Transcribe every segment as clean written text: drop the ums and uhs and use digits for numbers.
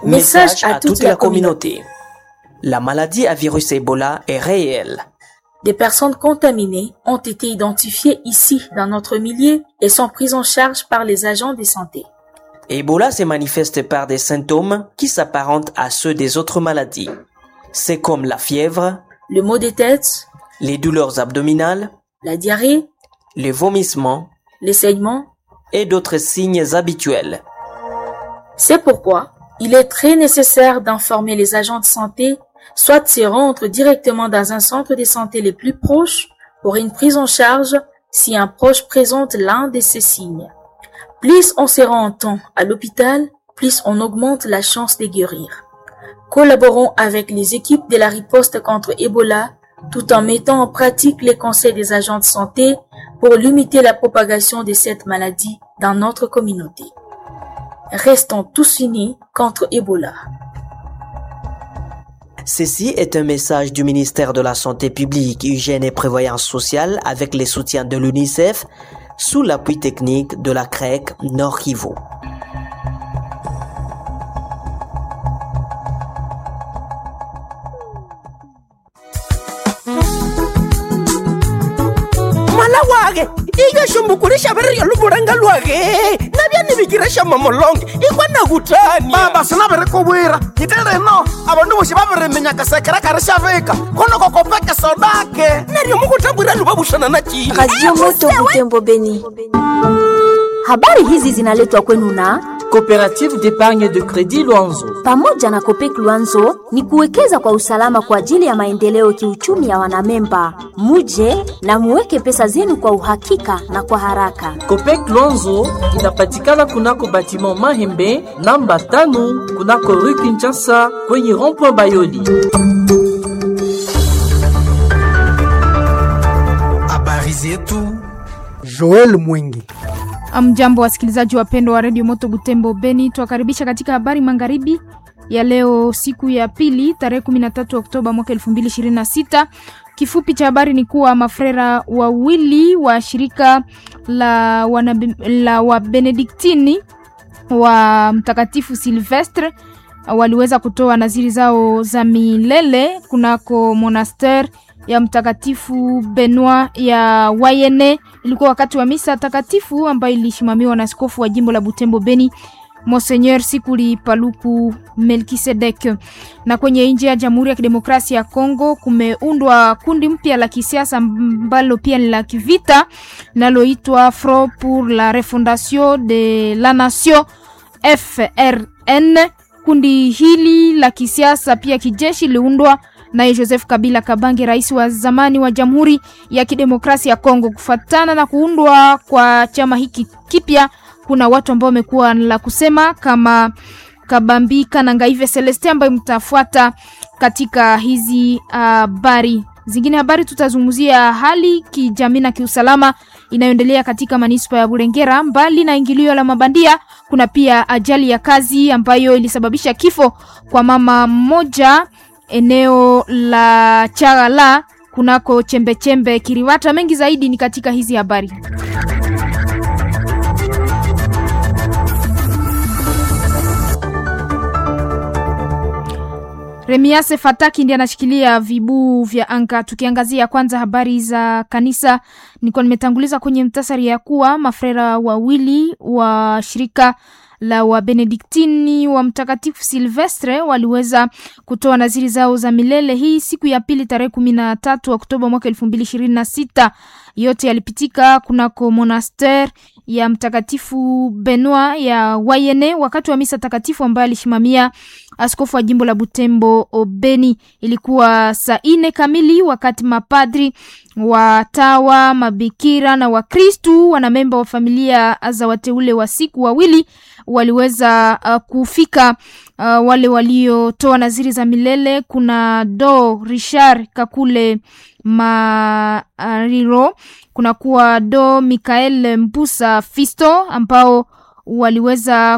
Message à toute la communauté. La maladie à virus Ebola est réelle. Des personnes contaminées ont été identifiées ici dans notre milieu et sont prises en charge par les agents de santé. Ebola se manifeste par des symptômes qui s'apparentent à ceux des autres maladies. C'est comme la fièvre, le maux de tête, les douleurs abdominales, la diarrhée, les vomissements, les saignements et d'autres signes habituels. C'est pourquoi il est très nécessaire d'informer les agents de santé, soit de se rendre directement dans un centre de santé les plus proches pour une prise en charge si un proche présente l'un de ces signes. Plus on se rend en temps à l'hôpital, plus on augmente la chance de guérir. Collaborons avec les équipes de la riposte contre Ebola tout en mettant en pratique les conseils des agents de santé pour limiter la propagation de cette maladie dans notre communauté. Restons tous unis contre Ebola. Ceci est un message du ministère de la Santé publique, Hygiène et Prévoyance sociale avec les soutiens de l'UNICEF sous l'appui technique de la CREC Nord Kivu. Malawage, iga shumbukurisha beri yoluburanga lwage. Nabya nibigiresha mamolonge, igwa nagutani. Baba sinabere kubwira. Itere no, abantu bose babere menyaka sekera karisha veka. Kono kokopeke sodake. Nari mukutambwira lubabushana na chi. Radio Moto Butembo Beni. Habari hizi zinaletwa kwenu na Coopérative d'épargne de crédit Luanzo. Pamoja na Copec Luanzo ni kuwekeza kwa usalama kwa ajili ya maendeleo kiuchumi ya wanamemba. Muje na muweke pesa zenu kwa uhakika na kwa haraka. Copec Luanzo inapatikana kunako batiment Mahembe namba 5 kunako rue Kinshasa kwenye rond-point Bayoli. Habari zetu Joel Mwingi. Amjambo wasikilizaji wapendwa wa Radio Moto Butembo Beni, tuwakaribisha katika habari magharibi ya leo siku ya pili tarehe 13 Oktoba mwaka 2026. Kifupi cha habari ni kuwa mafrera wawili wa shirika la wa Benediktini wa Mtakatifu Silvestre waliweza kutoa naziri zao za milele kunako monaster ya Mtakatifu Benoit ya Wayene. Ilikuwa wakati wa misa takatifu ambayo ilishimamiwa na askofu wa jimbo la Butembo Beni Monseigneur Sikuli Paluku Melkisedek. Na kwenye nje ya Jamhuri ya Kidemokrasia ya Kongo kumeundwa kundi mpya la kisiasa ambalo pia ni la kivita linaloitwa Front pour la Refondation de la Nation FRN. Kundi hili la kisiasa pia kijeshi liundwa na Joseph Kabila Kabange, rais wa zamani wa Jamhuri ya Kidemokrasia ya Kongo. Kufuatana na kuundwa kwa chama hiki kipya, kuna watu ambao wamekuwa la kusema kama Kabambika na Ngaive Celeste ambaye mtafuata katika hizi habari. Zingine habari tutazungumzia hali kijamii na kiusalama inayoendelea katika manispa ya Burengera. Mbali na ingilio la mabandia, kuna pia ajali ya kazi ambayo ilisababisha kifo kwa mama mmoja eneo la Chagala kunako chembe Kiriwata. Mengi zaidi ni katika hizi habari. Remiase Fataki ndiye anashikilia vibu vya anga. Tukiangazia kwanza habari za kanisa, nilikuwa nimetanguliza kwenye mtasari ya kuwa mafrera wawili wa shirika la wa Benediktini wa Mtakatifu Silvestre waliweza kutoa naziri zao za milele hii siku ya pili tarehe 13 Oktoba mwaka 2026. Yote yalipitika kunako monaster ya Mtakatifu Benoit ya Wayene wakati wa misa takatifu ambayo alishimamia askofu wa jimbo la Butembo Beni. Ilikuwa saa 4 kamili wakati mapadri, watawa, mabikira na Wakristu wanamemba wa familia za wateule wa siku wawili waliweza kufika. Wale waliotoa naziri za milele kuna Do Richard Kakule Mariro, kuna kuwa Do Mikael Mbusa Fisto ambao waliweza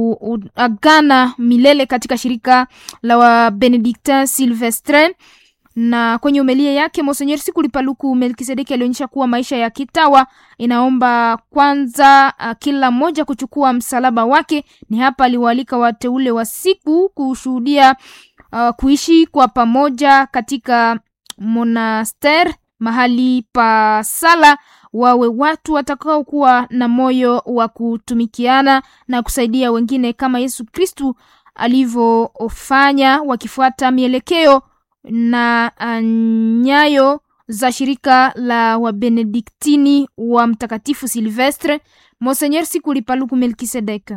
kuagana milele katika shirika la wa Benedictin Silvestre. Na kwenye umelia yake Monseigneur Sikuli Paluku Melkisedeki alionyesha kuwa maisha ya kitawa inaomba kwanza kila mmoja kuchukua msalaba wake. Ni hapa aliwaalika wateule wa siku kushuhudia kuishi kwa pamoja katika monaster, mahali pa sala, wawe watu watakao kuwa na moyo wa kutumikiana na kusaidia wengine kama Yesu Kristu alivyofanya, wakifuata mielekeo na nyayo za shirika la Wabenediktini wa Mtakatifu Silvestre. Monseigneur Sikuli Paluku Melkisedeki: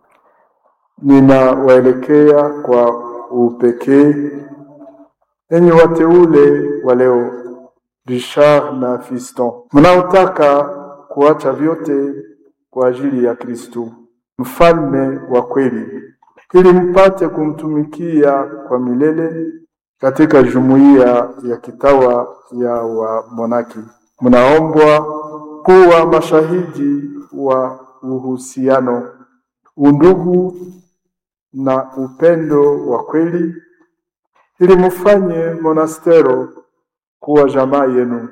ninawaelekea kwa upekee enyi wateule wa leo, Richard na Fiston, mnaotaka kuacha vyote kwa ajili ya Kristo, mfalme wa kweli, ili mpate kumtumikia kwa milele katika jumuiya ya kitawa ya wamonaki. Mnaombwa kuwa mashahidi wa uhusiano, undugu na upendo wa kweli, ili mfanye monastero kuwa jamaa yenu.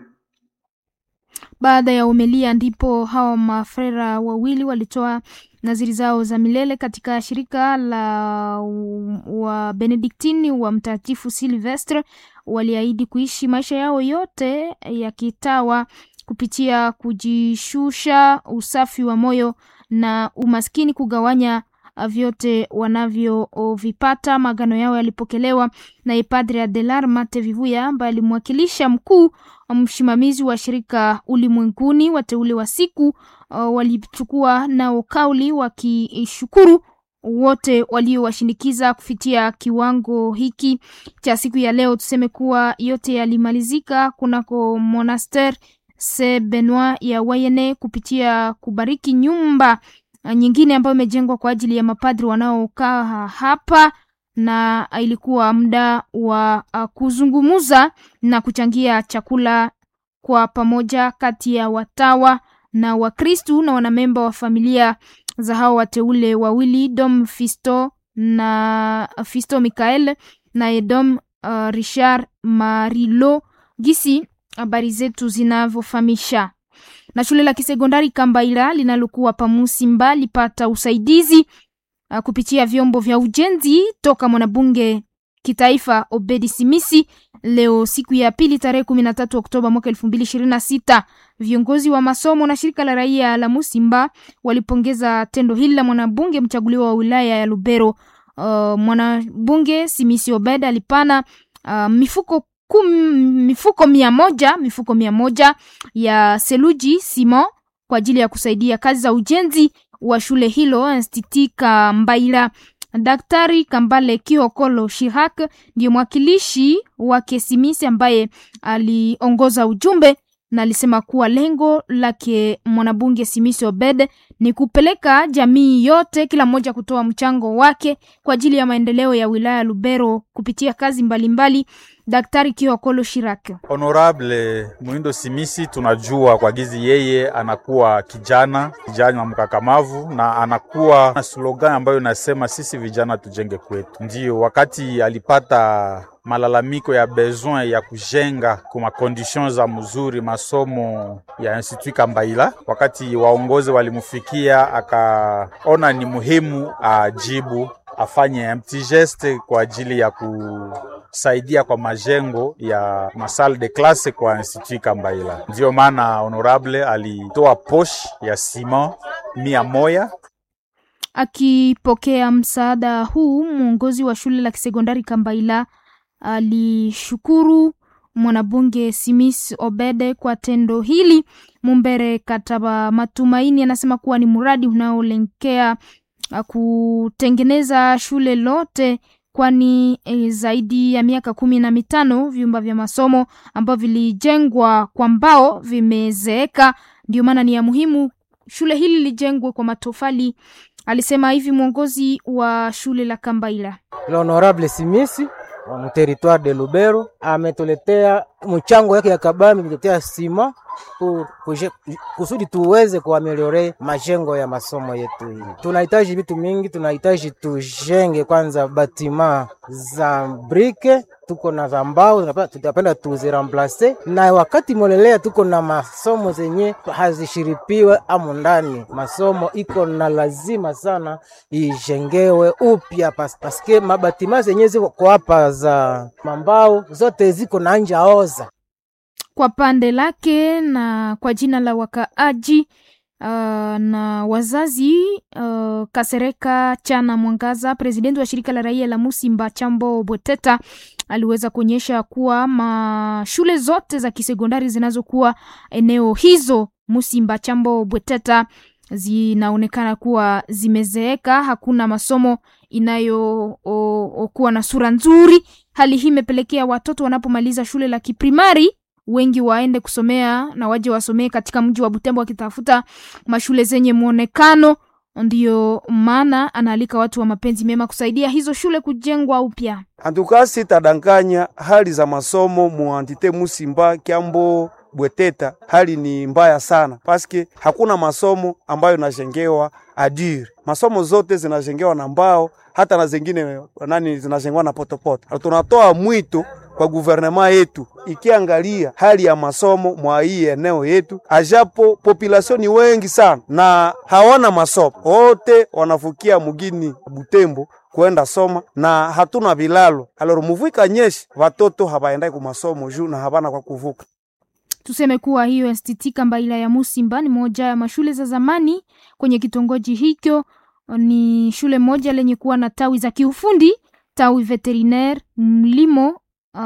Baada ya umelia ndipo hawa mafrera wawili walitoa naziri zao za milele katika shirika la wa Benediktini wa Mtakatifu Silvestre. Waliahidi kuishi maisha yao yote ya kitawa kupitia kujishusha, usafi wa moyo na umaskini, kugawanya vyote wanavyovipata. Magano yao yalipokelewa na Padre Adelar Mate Vivuya ambaye alimwakilisha mkuu msimamizi wa shirika ulimwenguni. Wateule wa siku walichukua nao kauli wakishukuru wote waliowashindikiza kufikia kiwango hiki cha siku ya leo. Tuseme kuwa yote yalimalizika kunako Monaster Saint Benoit ya Wayene kupitia kubariki nyumba nyingine ambayo imejengwa kwa ajili ya mapadri wanaokaa hapa, na ilikuwa muda wa kuzungumuza na kuchangia chakula kwa pamoja kati ya watawa na Wakristu na wanamemba wa familia za hao wateule wawili, Dom Fisto Michael na Dom Richard Marilo, gisi habari zetu zinavyofahamisha. Na shule la kisekondari Kambaila linalokuwa Pamusimba lipata usaidizi kupitia vyombo vya ujenzi toka mwanabunge kitaifa Obedi Simisi leo siku ya pili tarehe 13 Oktoba mwaka 2026. Viongozi wa masomo na shirika la raia la Musimba walipongeza tendo hili la mwanabunge mchaguliwa wa wilaya ya Lubero. Mwanabunge Simisi Obedi alipana mifuko 100 ya seluji Simon kwa ajili ya kusaidia kazi za ujenzi wa shule hilo Institut Kambaila. Daktari Kambale Kiokolo Shihak ndiye mwakilishi wa Kesimisi ambaye aliongoza ujumbe na alisema kuwa lengo lake mwanabunge Simisi Obed ni kupeleka jamii yote, kila mmoja kutoa mchango wake kwa ajili ya maendeleo ya wilaya Lubero kupitia kazi mbalimbali. Daktari Kiokolo Shirak: Honorable Muindo Simisi, tunajua kwa gizi yeye anakuwa kijana mkakamavu na anakuwa na slogan ambayo nasema sisi vijana tujenge kwetu. Ndio wakati alipata malalamiko ya besoin ya kujenga kuma conditions za mzuri masomo ya Institut Kambaila, wakati waongozi walimufikia akaona ni muhimu ajibu afanye empty geste kwa ajili ya kusaidia kwa majengo ya masale de classe kwa Institut Kambaila. Ndio maana honorable alitoa posh ya ciment 100. Akipokea msaada huu, mwongozi wa shule la kisekondari Kambaila alishukuru mwanabunge Simis Obede kwa tendo hili. Mumbere Kataba Matumaini anasema kuwa ni mradi unaolenkea kutengeneza shule lote, kwani zaidi ya miaka 15 vyumba vya masomo ambavyo vilijengwa kwa mbao vimezeeka. Ndio maana ni ya muhimu shule hili lijengwe kwa matofali. Alisema hivi mwongozi wa shule la Kambaila. L'honorable Simisi wa territoire de Lubero ametuletea mchango yake ya kabambi, ametuletea sima kusudi tuweze kuameliore majengo ya masomo yetu. Hii tunahitaji vitu mingi, tunahitaji tujenge kwanza batima za brike, tuko na za mbao tutapenda tuziramplace, na wakati molelea tuko na masomo zenye hazishiripiwe amu ndani. Masomo iko na lazima sana ijengewe upya paske mabatima zenye ziko kwa hapa za mambao zote ziko na anja oza. Kwa pande lake na kwa jina la wakaaji na wazazi, Kasereka Chana Mwangaza, presidenti wa shirika la raia la Musimba Chambo Bweteta, aliweza kuonyesha kuwa shule zote za kisekondari zinazokuwa eneo hizo Musimba Chambo Bweteta zinaonekana kuwa zimezeeka, hakuna masomo inayokuwa na sura nzuri. Hali hii imepelekea watoto wanapomaliza shule la kiprimari wengi waende kusomea na waje wasomee katika mji wa Butembo wakitafuta mashule zenye muonekano. Ndio maana analika watu wa mapenzi mema kusaidia hizo shule kujengwa upya. Antukasi tadanganya hali za masomo muantite Musimba Chambo Bweteta, hali ni mbaya sana paske hakuna masomo ambayo najengewa adire. Masomo zote zinajengewa na mbao, hata na zingine zinajengwa na potopoto. Tunatoa mwito kwa guvernema yetu ikiangalia hali ya masomo mwa hii eneo yetu, ajapo population ni wengi sana na hawana masomo, wote wanafukia mugini Butembo kwenda soma na hatuna bilalo. Aloro muvika nyeshi watoto habaendai ku masomo juu na habana kwa kuvuka. Tuseme kuwa hiyo Institut Kambaila ya Musimba ni moja ya mashule za zamani kwenye kitongoji hicho. Ni shule moja lenye kuwa na tawi za kiufundi, tawi veterinaire, mlimo,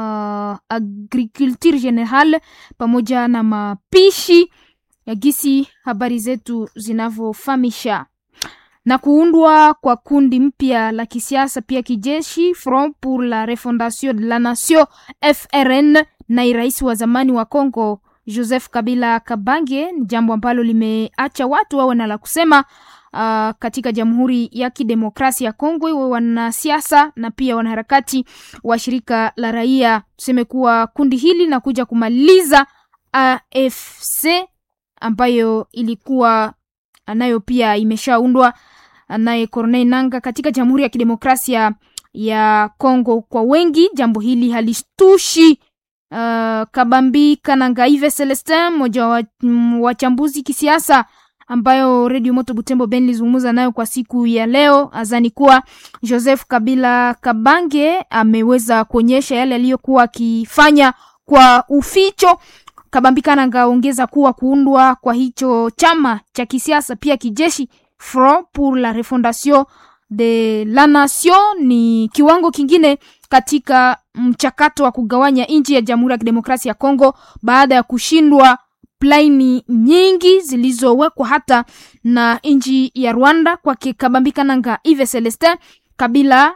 agriculture general pamoja na mapishi ya gisi habari zetu zinavyofahamisha. Na kuundwa kwa kundi mpya la kisiasa pia kijeshi, Front pour la Refondation de la Nation FRN, na rais wa zamani wa Kongo Joseph Kabila Kabange, ni jambo ambalo limeacha watu wawe na la kusema katika Jamhuri ya Kidemokrasia ya Kongo, iwe wanasiasa na pia wanaharakati wa shirika la raia. Tuseme kuwa kundi hili linakuja kumaliza AFC ambayo ilikuwa nayo pia imeshaundwa naye Corneille Nangaa katika Jamhuri ya Kidemokrasia ya Kongo. Kwa wengi jambo hili halistushi. Kabambi Kananga Yves Celestin, mmoja wa wachambuzi kisiasa ambayo Radio Moto Butembo Ben lizungumza nayo kwa siku ya leo, azani kuwa Joseph Kabila Kabange ameweza kuonyesha yale aliyokuwa akifanya kwa uficho. Kabambi Kananga ongeza kuwa kuundwa kwa hicho chama cha kisiasa pia kijeshi Front pour la Refondation de la Nation ni kiwango kingine katika mchakato wa kugawanya nchi ya Jamhuri ya Kidemokrasia ya Kongo baada ya kushindwa plaini nyingi zilizowekwa hata na nchi ya Rwanda. Kwa Kabambi Kananga Yves Celestin, Kabila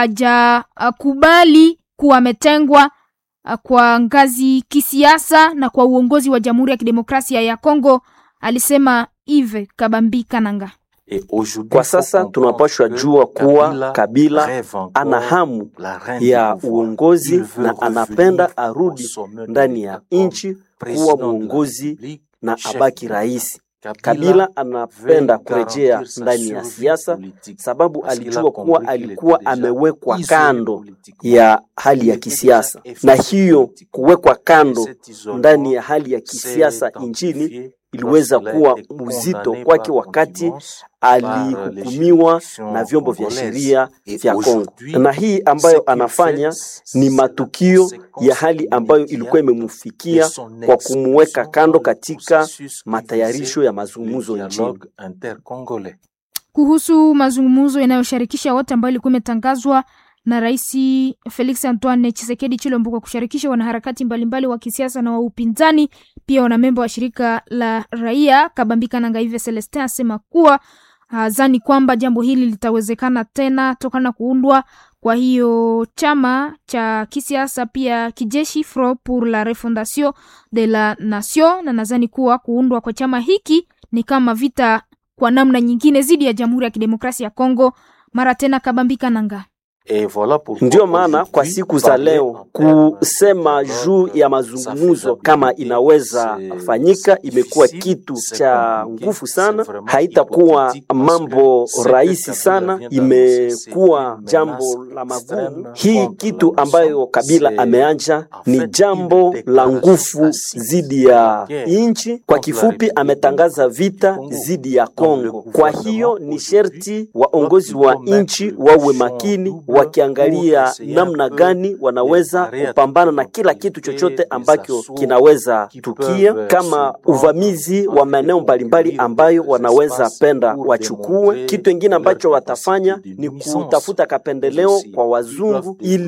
hajakubali kuwa ametengwa kwa ngazi kisiasa na kwa uongozi wa Jamhuri ya Kidemokrasia ya Kongo, alisema Yves Kabambi Kananga. Kwa sasa tunapaswa jua kuwa Kabila ana hamu ya uongozi na anapenda arudi ndani ya nchi kuwa muongozi na abaki rais. Kabila anapenda kurejea ndani ya siasa sababu alijua kuwa alikuwa amewekwa kando ya hali ya kisiasa, na hiyo kuwekwa kando ndani ya hali ya kisiasa nchini iliweza kuwa mzito kwake wakati alihukumiwa na vyombo vya sheria vya Kongo. Na hii ambayo anafanya ni matukio ya hali ambayo ilikuwa imemufikia kwa kumuweka kando katika matayarisho ya mazungumzo nchini. Kuhusu mazungumzo yanayoshirikisha wote ambayo ilikuwa imetangazwa na Rais Felix Antoine Tshisekedi Tshilombo kwa kushirikisha wanaharakati mbalimbali wa kisiasa na wa upinzani, pia wanamemba wa shirika la raia, Kabambi Kananga Yves Celestin asema kuwa hazani kwamba jambo hili litawezekana tena tokana kuundwa kwa hiyo chama cha kisiasa pia kijeshi Front pour la Refondation de la Nation, na nadhani kuwa kuundwa kwa chama hiki ni kama vita kwa namna nyingine zidi ya Jamhuri ya Kidemokrasia ya Kongo. Mara tena Kabambi Kananga: Ndio maana kwa siku za leo kusema juu ya mazungumzo kama inaweza fanyika imekuwa kitu cha nguvu sana, haitakuwa mambo rahisi sana, imekuwa jambo la magumu. Hii kitu ambayo Kabila ameanja ni jambo la nguvu zidi ya inchi. Kwa kifupi, ametangaza vita zidi ya Kongo. Kwa hiyo ni sherti waongozi wa inchi wawe makini, wakiangalia namna gani wanaweza kupambana na kila kitu chochote ambacho kinaweza tukia, kama uvamizi wa maeneo mbalimbali ambayo wanaweza penda wachukue. Kitu kingine ambacho watafanya ni kutafuta kapendeleo kwa wazungu ili